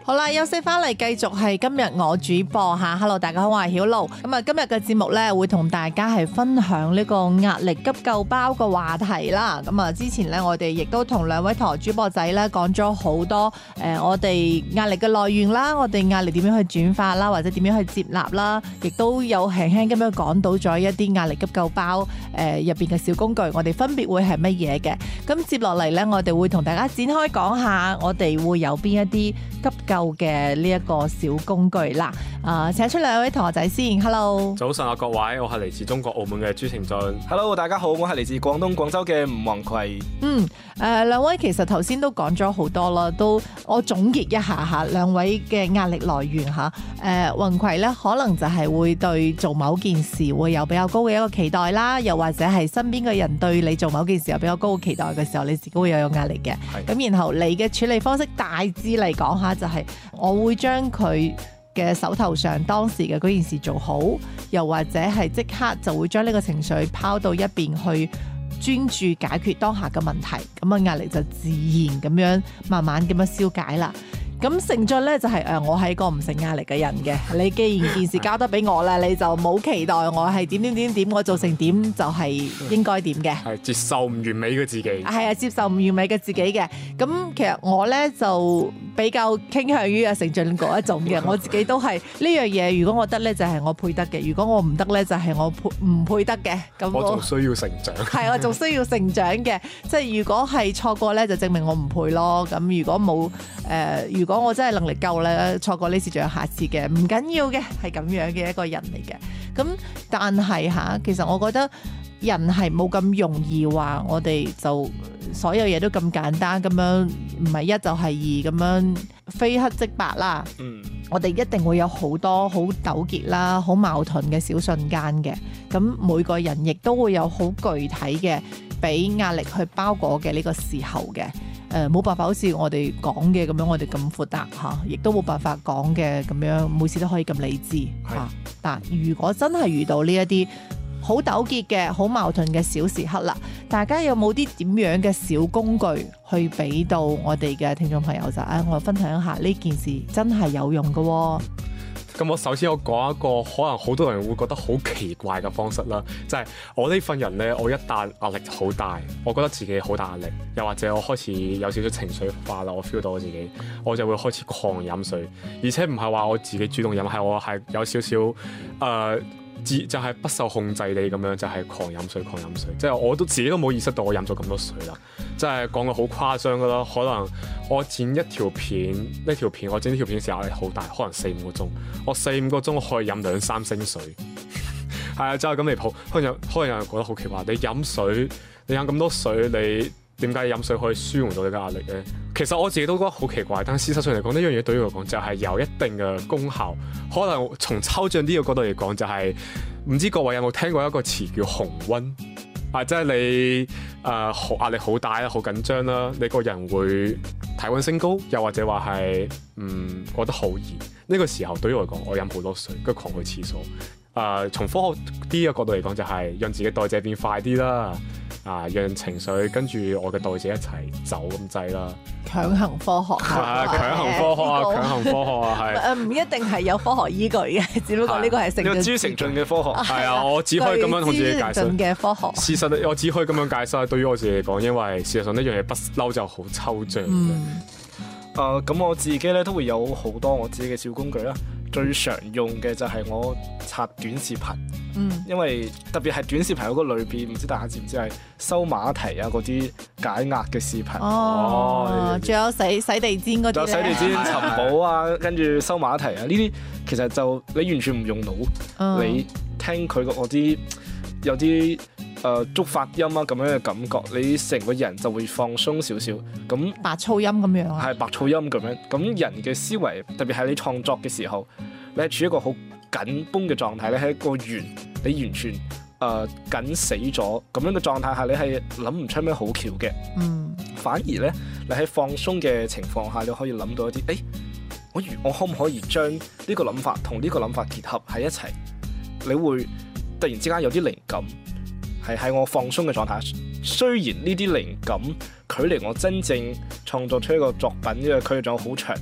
好啦，休息翻嚟繼續係今日我主播嚇，Hello 大家好，我係曉露。咁啊，今日嘅節目咧會同大家係分享呢個壓力急救包嘅話題啦。咁啊，之前咧我哋亦都同兩位台主播仔咧講咗好多我哋壓力嘅來源啦，我哋壓力點樣去轉化啦，或者點樣去接納啦，亦都有輕輕咁樣講到咗一啲壓力急救包入邊嘅小工具，我哋分別會係乜嘢嘅。咁接落嚟咧，我哋會同大家展開講下，我哋會有邊一啲急救嘅呢一個小工具啦。請出兩位同學仔先。Hello， 早晨啊各位，我係嚟自中國澳門嘅朱成俊。 Hello， 大家好，我係嚟自廣東廣州嘅吳宏葵。 兩位其實頭先都講咗好多啦，都我總結一下嚇兩位嘅壓力來源嚇。宏葵咧可能就係會對做某件事會有比較高嘅一個期待啦，又或者係身邊嘅人對你做某件事有比較高嘅期待嘅時候，你自己會有壓力嘅。咁然後你嘅處理方式大致嚟講下就係我會將佢嘅手頭上當時嘅嗰件事做好，又或者係即刻就會將呢個情緒拋到一邊去專注解決當下嘅問題，咁啊壓力就自然咁樣慢慢咁樣消解啦。咁成俊咧就係我係一個唔成壓力嘅人嘅。你既然件事交得俾我啦，你就冇期待我係點，我做成點就係應該點嘅。 係接受唔完美嘅自己。 係啊，接受唔完美嘅自己嘅。咁其實我咧就比較傾向於成俊嗰一種嘅。我自己都係呢樣嘢，如果我得咧就係我配得嘅，如果我唔得咧就係我唔配得嘅。咁我仲需要成長。 係我仲需要成長嘅。即係如果係錯過咧，就證明我唔配咯。咁如果冇如果我真係能力夠咧，錯過呢次仲有下次嘅，唔緊要嘅，係咁樣嘅一個人嚟嘅。咁但係其實我覺得人係冇咁容易話，我哋就所有嘢都咁簡單咁樣，唔係一就係二咁樣非黑即白啦。我哋一定會有好多好糾結啦、好矛盾嘅小瞬間嘅。咁每個人亦都會有好具體嘅俾壓力去包裹嘅呢個時候嘅。冇辦法好似我哋講嘅咁樣，我哋咁闊達嚇，亦都冇辦法講嘅咁樣，每次都可以咁理智嚇。但如果真係遇到呢一啲好糾結嘅、好矛盾嘅小時刻啦，大家有冇啲點樣嘅小工具去俾到我哋嘅聽眾朋友就我分享一下呢件事真係有用嘅喎。 咁我首先我講一個可能好多人會覺得好奇怪嘅方式啦，就係我呢份人呢，我一旦壓力好大，我覺得自己好大壓力，又或者我開始有少少情緒化啦，我 feel 到我自己，我就會開始狂飲水，而且唔係話我自己主動飲，係我係有少少就係不受控制地咁樣，就係狂飲水，即係我都自己都冇意識到我飲咗咁多水啦，即係講到好誇張噶啦。可能我剪一條片，呢條片我剪呢條片時候壓力好大，可能4-5個鐘，我4-5個鐘可以飲2-3升水，係啊，就係咁離譜。可能有人覺得好奇怪，你飲水，你飲咁多水，你點解飲水可以舒緩到你嘅壓力咧？其實我自己都覺得好奇怪，但事實上嚟講，呢樣嘢對於我嚟講就係有一定嘅功效。可能從抽象啲嘅角度嚟講，就係唔知各位有冇聽過一個詞叫紅溫啊，即係你壓力好大啦，好緊張啦，你個人會體溫升高，又或者話係覺得好熱。呢個時候對於我嚟講，我飲好多水，跟住狂去廁所。從科學啲嘅角度嚟講，就係讓自己代謝變快啲啦。讓情緒跟住我嘅代謝一齊走咁滯啦。強行科學強行科學係唔一定係有科學依據嘅，只不過呢個係朱成俊嘅科學。 係啊，我只可以咁樣同自己解釋嘅科學。 事實我只可以咁樣解釋，對於我自己嚟講，因為事實上呢樣嘢不嬲就好抽象嘅。 咁我自己咧都會有好多我自己嘅小工具啦。最常用嘅就係我刷短視頻，因為特別係短視頻嗰個裏邊，唔知大家知唔知係收馬蹄啊嗰啲解壓嘅視頻。 仲有洗地氈嗰啲咧。 有洗地氈、尋寶啊，跟住收馬蹄啊，呢啲其實就你完全唔用腦，你聽佢嗰啲有啲觸發音啊咁樣嘅感覺，你成個人就會放鬆少少。咁白噪音咁樣啊？ 係白噪音咁樣。咁人嘅思維，特別係你創作嘅時候，你係處於一個好緊繃嘅狀態，你係一個圓，你完全緊死咗咁樣嘅狀態下，你係諗唔出咩好橋嘅。反而咧，你喺放鬆嘅情況下，你可以諗到一啲，我可唔可以將呢個諗法同呢個諗法結合喺一齊？你會突然之間有啲靈感。係喺我放鬆嘅狀態，雖然呢啲靈感距離我真正創作出一個作品呢個距離仲有好長，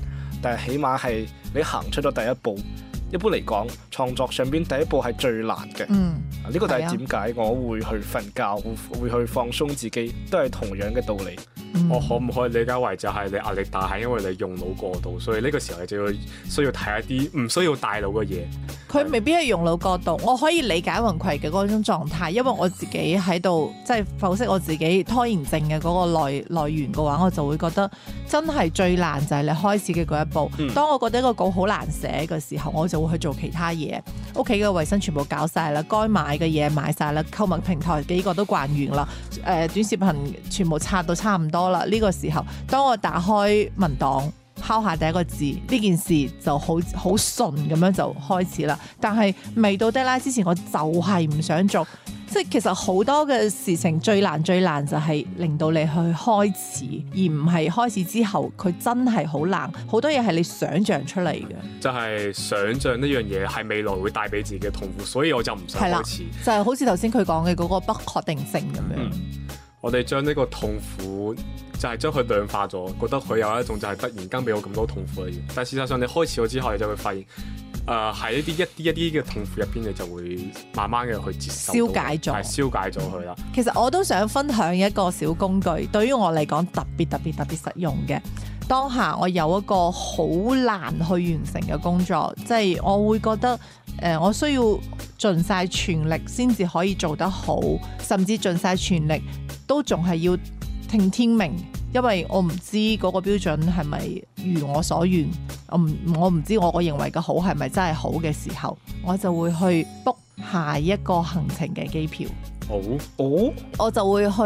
但係起碼係你行出咗第一步。一般嚟講，創作上邊第一步係最難嘅。呢個就係點解我會去瞓覺，會去放鬆自己，都係同樣嘅道理。 我可唔可以理解為就係你壓力大係因為你用腦過度，所以呢個時候你就要需要睇一啲唔需要大腦嘅嘢。 佢未必係用腦過度，我可以理解雲葵嘅嗰種狀態，因為我自己喺度即係剖析我自己拖延症嘅嗰個來源嘅話，我就會覺得真係最難就係你開始嘅嗰一步。當我覺得一個稿好難寫嘅時候，我就會去做其他嘢，屋企嘅衞生全部搞晒啦，該買嘅嘢買晒啦，購物平台幾個都逛完啦，短視頻全部刷到差唔多啦。呢個時候，當我打開文檔，敲下第一個字，呢件事就好順咁樣就開始啦。但係未到 deadline 之前，我就係唔想做。即係其實好多嘅事情最難就係令到你去開始，而唔係開始之後佢真係好難。好多嘢係你想像出嚟嘅， 就係想像呢樣嘢係未來會帶俾自己嘅痛苦，所以我就唔想開始。 就係好似頭先佢講嘅嗰個不確定性咁樣。 我哋將呢個痛苦就係將佢量化咗，覺得佢有一種就係突然間俾我咁多痛苦嘅嘢。但係事實上你開始咗之後，你就會發現，喺一啲嘅痛苦入邊，你就會慢慢嘅去接受，消解咗佢啦。 其實我都想分享一個小工具，對於我嚟講特別實用嘅。當下我有一個好難去完成嘅工作，即係我會覺得我需要盡晒全力先至可以做得好，甚至盡晒全力都仲係要聽天命，因為我唔知嗰個標準係咪如我所願，我唔知我認為嘅好係咪真係好嘅時候，我就會去 book 下一個行程嘅機票。 我就會去